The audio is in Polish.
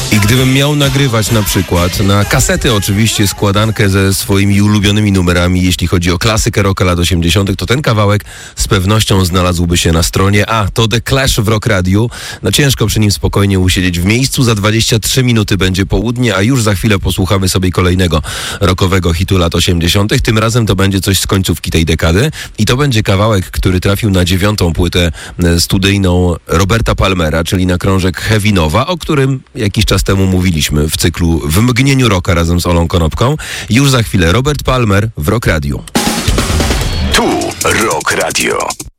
I gdybym miał nagrywać na przykład na kasety oczywiście składankę ze swoimi ulubionymi numerami, jeśli chodzi o klasykę rocka lat 80., to ten kawałek z pewnością znalazłby się na stronie. To The Clash w Rock Radio. No ciężko przy nim spokojnie usiedzieć w miejscu. Za 23 minuty będzie południe, a już za chwilę posłuchamy sobie kolejnego rockowego hitu lat 80. Tym razem to będzie coś z końcówki tej dekady i to będzie kawałek, który trafił na 9. płytę studyjną Roberta Palmera, czyli na krążek Heavy Nova, o którym jakiś czas temu mówiliśmy w cyklu W mgnieniu rocka razem z Olą Konopką. Już za chwilę Robert Palmer w Rock Radio. Tu Rock Radio.